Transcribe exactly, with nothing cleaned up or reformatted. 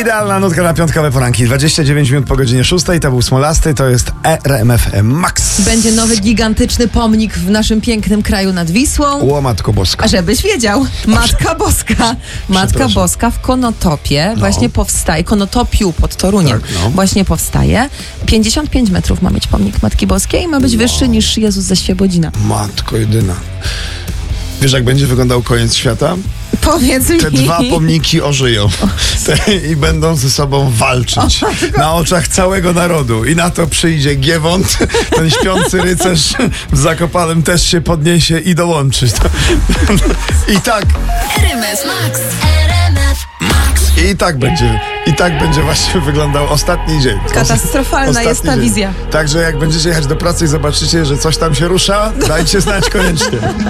Idealna nutka na piątkowe poranki. dwadzieścia dziewięć minut po godzinie szóstej. To był Smolasty, to jest R M F Max. Będzie nowy gigantyczny pomnik w naszym pięknym kraju nad Wisłą. O Matko Boska. A żebyś wiedział, Matka Boska. Matka Boska w Konotopie No. właśnie powstaje. Konotopiu pod Toruniem Tak, no. właśnie powstaje. pięćdziesiąt pięć metrów ma mieć pomnik Matki Boskiej i ma być Wow. wyższy niż Jezus ze Świebodzina. Matko jedyna. Wiesz, jak będzie wyglądał koniec świata? Powiedz mi. Te dwa pomniki ożyją Te, i będą ze sobą walczyć na oczach całego narodu. I na to przyjdzie Giewont, ten śpiący rycerz w Zakopanem też się podniesie i dołączy. I tak. R M F Max. R M F Max. I tak będzie, i tak będzie właśnie wyglądał ostatni dzień. Katastrofalna Ostatni jest ta dzień. wizja. Także jak będziecie jechać do pracy i zobaczycie, że coś tam się rusza, dajcie znać koniecznie.